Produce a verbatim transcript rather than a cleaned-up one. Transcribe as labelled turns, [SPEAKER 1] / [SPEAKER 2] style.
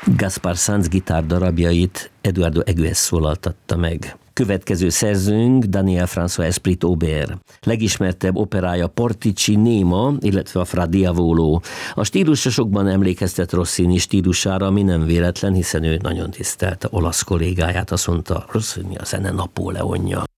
[SPEAKER 1] Gaspar Sanz gitárdarabjait Eduardo Egues szólaltatta meg. Következő szerzőnk Daniel François Esprit Aubert. Legismertebb operája Portici Néma, illetve a Fra Diavolo. A stílusa sokban emlékeztet Rossini stílusára, ami nem véletlen, hiszen ő nagyon tisztelte olasz kollégáját, azt mondta, Rossini a zene Napóleonja.